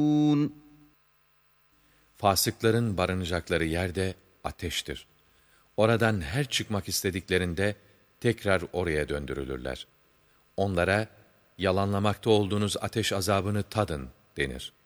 Fasıkların barınacakları yer de ateştir. Oradan her çıkmak istediklerinde tekrar oraya döndürülürler. Onlara yalanlamakta olduğunuz ateş azabını tadın denir.